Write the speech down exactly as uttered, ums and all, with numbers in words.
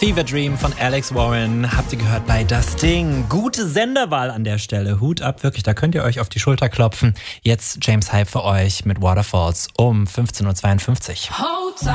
Fever Dream von Alex Warren habt ihr gehört bei Das Ding. Gute Senderwahl an der Stelle. Hut ab, wirklich, da könnt ihr euch auf die Schulter klopfen. Jetzt James Hype für euch mit Waterfalls um fünfzehn Uhr zweiundfünfzig.